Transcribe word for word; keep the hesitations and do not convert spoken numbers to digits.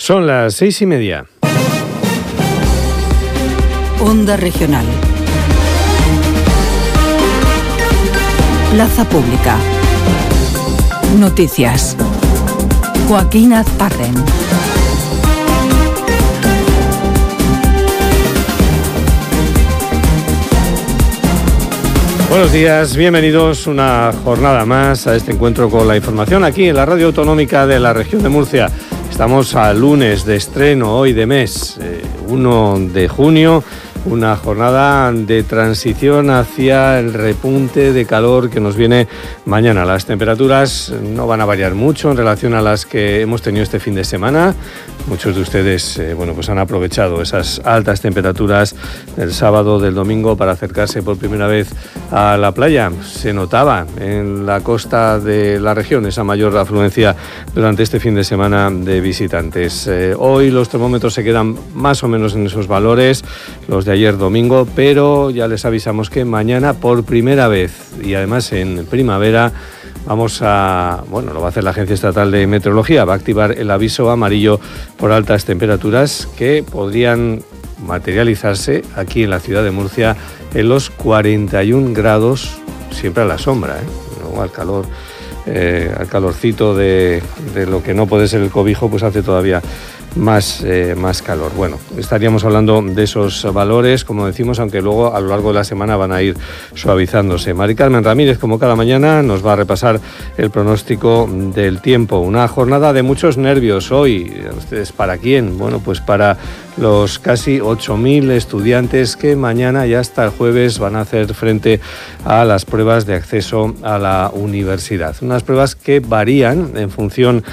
Son las seis y media. Onda Regional. Plaza Pública. Noticias. Joaquín Azparren. Buenos días, bienvenidos una jornada más a este encuentro con la información aquí en la Radio Autonómica de la Región de Murcia. Estamos a lunes de estreno, hoy de mes, eh, primero de junio, una jornada de transición hacia el repunte de calor que nos viene mañana. Las temperaturas no van a variar mucho en relación a las que hemos tenido este fin de semana. Muchos de ustedes eh, bueno, pues han aprovechado esas altas temperaturas del sábado, del domingo, para acercarse por primera vez a la playa. Se notaba en la costa de la región esa mayor afluencia durante este fin de semana de visitantes. Eh, hoy los termómetros se quedan más o menos en esos valores, los de ayer domingo, pero ya les avisamos que mañana por primera vez, y además en primavera, vamos a, bueno, lo va a hacer la Agencia Estatal de Meteorología, va a activar el aviso amarillo por altas temperaturas que podrían materializarse aquí en la ciudad de Murcia en los cuarenta y un grados, siempre a la sombra, ¿eh? Luego al calor, eh, al calorcito de, de lo que no puede ser el cobijo, pues hace todavía Más, eh, más calor. Bueno, estaríamos hablando de esos valores, como decimos, aunque luego a lo largo de la semana van a ir suavizándose. Mari Carmen Ramírez, como cada mañana, nos va a repasar el pronóstico del tiempo. Una jornada de muchos nervios hoy. ¿Ustedes para quién? Bueno, pues para los casi ocho mil estudiantes que mañana y hasta el jueves van a hacer frente a las pruebas de acceso a la universidad. Unas pruebas que varían en función